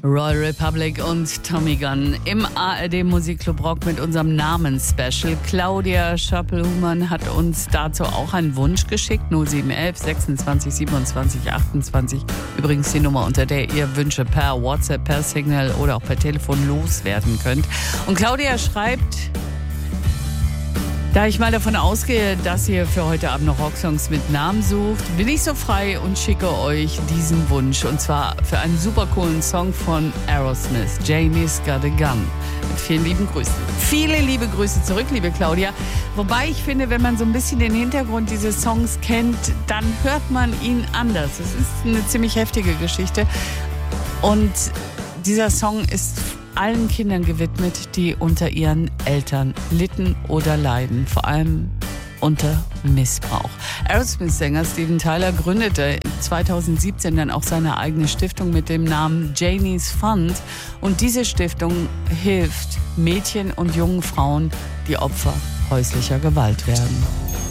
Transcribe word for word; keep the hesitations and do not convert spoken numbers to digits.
Royal Republic und Tommy Gunn im A R D Musikclub Rock mit unserem Namensspecial. Claudia Schöppel-Humann hat uns dazu auch einen Wunsch geschickt. null sieben eins eins sechsundzwanzig siebenundzwanzig achtundzwanzig. Übrigens die Nummer, unter der ihr Wünsche per WhatsApp, per Signal oder auch per Telefon loswerden könnt. Und Claudia schreibt: Da ich mal davon ausgehe, dass ihr für heute Abend noch Rocksongs mit Namen sucht, bin ich so frei und schicke euch diesen Wunsch. Und zwar für einen super coolen Song von Aerosmith, Jamie's Got a Gun. Mit vielen lieben Grüßen. Viele liebe Grüße zurück, liebe Claudia. Wobei ich finde, wenn man so ein bisschen den Hintergrund dieses Songs kennt, dann hört man ihn anders. Es ist eine ziemlich heftige Geschichte. Und dieser Song ist allen Kindern gewidmet, die unter ihren Eltern litten oder leiden, vor allem unter Missbrauch. Aerosmith-Sänger Steven Tyler gründete zweitausendsiebzehn dann auch seine eigene Stiftung mit dem Namen Janie's Fund, und diese Stiftung hilft Mädchen und jungen Frauen, die Opfer häuslicher Gewalt werden.